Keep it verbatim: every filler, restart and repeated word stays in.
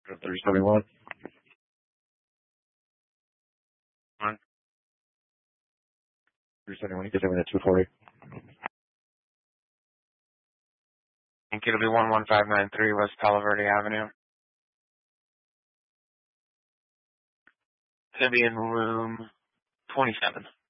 three seventy-one. One. three seventy-one, you can send me that two forty. I think it'll be one one five nine three West Palo Verde Avenue. It's going to be in room twenty-seven.